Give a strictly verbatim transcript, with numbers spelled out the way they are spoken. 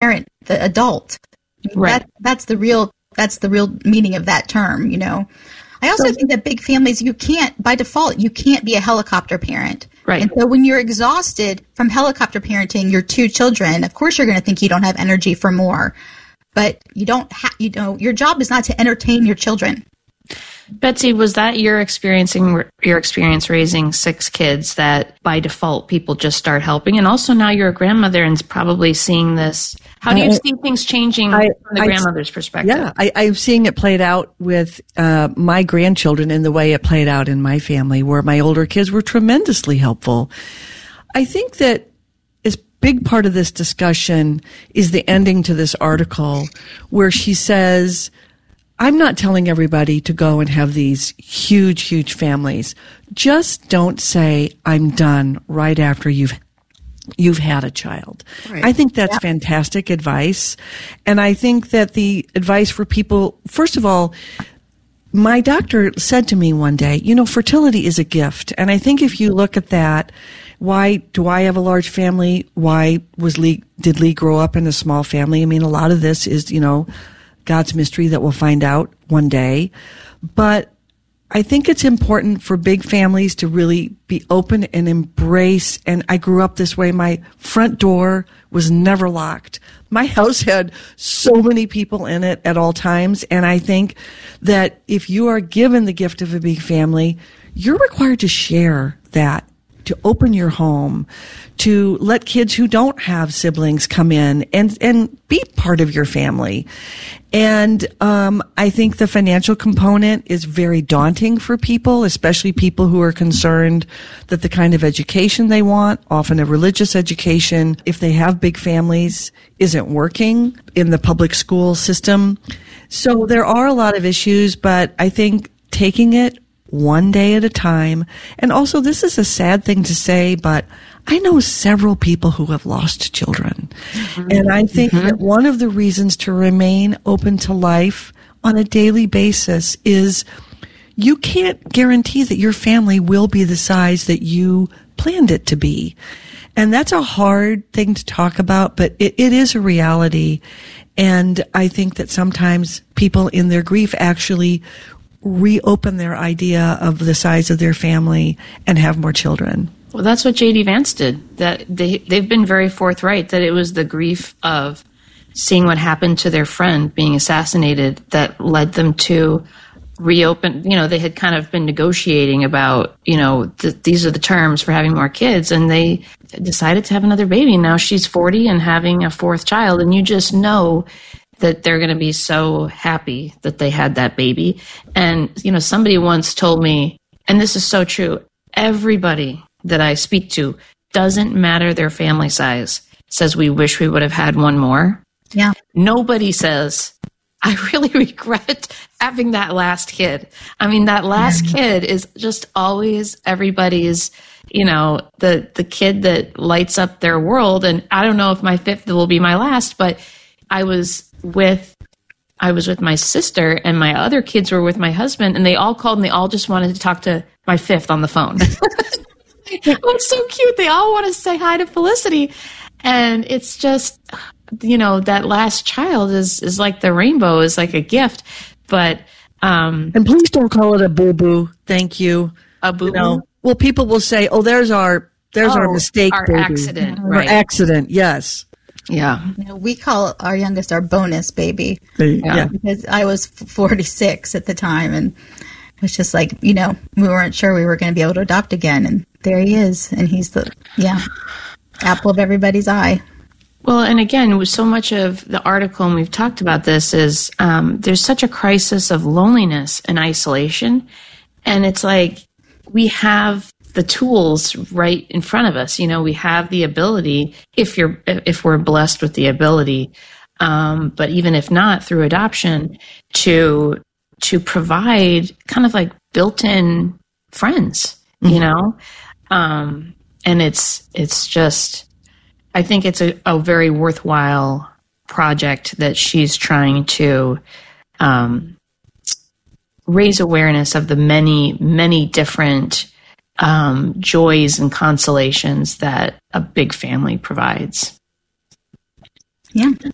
parent, the adult. Right. That, that's the real, that's the real meaning of that term, you know. I also so, think that big families, you can't, by default, you can't be a helicopter parent. Right. And so when you're exhausted from helicopter parenting your two children, of course you're going to think you don't have energy for more. But you don't have, you know, your job is not to entertain your children. Betsy, was that your experiencing your experience raising six kids that by default people just start helping? And also now you're a grandmother and probably seeing this. How do you I, see things changing I, from the I, grandmother's perspective? Yeah, I, I'm seeing it played out with uh, my grandchildren in the way it played out in my family, where my older kids were tremendously helpful. I think that a big part of this discussion is the ending to this article where she says, I'm not telling everybody to go and have these huge, huge families. Just don't say, I'm done right after you've you've had a child. Right. I think that's yeah. fantastic advice. And I think that the advice for people, first of all, my doctor said to me one day, you know, fertility is a gift. And I think if you look at that, why do I have a large family? Why was Lee, did Lee grow up in a small family? I mean, a lot of this is, you know, God's mystery that we'll find out one day. But I think it's important for big families to really be open and embrace. And I grew up this way. My front door was never locked. My house had so many people in it at all times. And I think that if you are given the gift of a big family, you're required to share that, to open your home, to let kids who don't have siblings come in and, and be part of your family. And um, I think the financial component is very daunting for people, especially people who are concerned that the kind of education they want, often a religious education, if they have big families, isn't working in the public school system. So there are a lot of issues, but I think taking it one day at a time. And also, this is a sad thing to say, but I know several people who have lost children. Mm-hmm. And I think mm-hmm. that one of the reasons to remain open to life on a daily basis is you can't guarantee that your family will be the size that you planned it to be. And that's a hard thing to talk about, but it, it is a reality. And I think that sometimes people in their grief actually reopen their idea of the size of their family and have more children. Well, that's what J D Vance did. That they, they've been very forthright that it was the grief of seeing what happened to their friend being assassinated that led them to reopen. You know, they had kind of been negotiating about, you know, th- these are the terms for having more kids, and they decided to have another baby. Now she's forty and having a fourth child, and you just know that they're going to be so happy that they had that baby. And, you know, somebody once told me, and this is so true, everybody that I speak to, doesn't matter their family size, says we wish we would have had one more. Yeah. Nobody says, I really regret having that last kid. I mean, that last yeah. kid is just always everybody's, you know, the, the kid that lights up their world. And I don't know if my fifth will be my last, but I was with I was with my sister and my other kids were with my husband, and they all called and they all just wanted to talk to my fifth on the phone. It was so cute. They all want to say hi to Felicity. And it's just, you know, that last child is, is like the rainbow, is like a gift. But um and please don't call it a boo-boo. Thank you. A boo-boo? You know, well, people will say, oh, there's our there's oh, our mistake, our baby. accident, right? Our accident, yes. Yeah. You know, we call our youngest our bonus baby. Yeah. Um, because I was forty-six at the time, and it was just like, you know, we weren't sure we were going to be able to adopt again. And there he is. And he's the, yeah, apple of everybody's eye. Well, and again, with so much of the article, and we've talked about this, is um, there's such a crisis of loneliness and isolation. And it's like we have the tools right in front of us. You know, we have the ability, if you're, if we're blessed with the ability, um, but even if not, through adoption, to to provide kind of like built-in friends. Mm-hmm. You know, um, and it's it's just, I think it's a, a very worthwhile project that she's trying to um, raise awareness of the many many different Um, joys and consolations that a big family provides. Yeah.